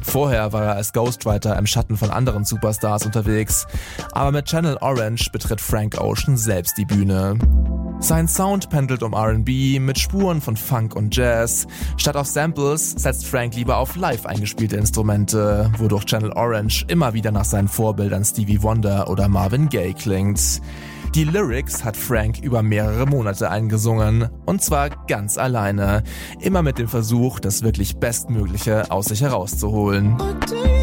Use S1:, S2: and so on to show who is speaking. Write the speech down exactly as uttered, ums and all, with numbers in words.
S1: Vorher war er als Ghostwriter im Schatten von anderen Superstars unterwegs, aber mit Channel Orange betritt Frank Ocean selbst die Bühne. Sein Sound pendelt um R and B mit Spuren von Funk und Jazz. Statt auf Samples setzt Frank lieber auf live eingespielte Instrumente, wodurch Channel Orange immer wieder nach seinen Vorbildern Stevie Wonder oder Marvin Gaye klingt. Die Lyrics hat Frank über mehrere Monate eingesungen, und zwar ganz alleine, immer mit dem Versuch, das wirklich Bestmögliche aus sich herauszuholen.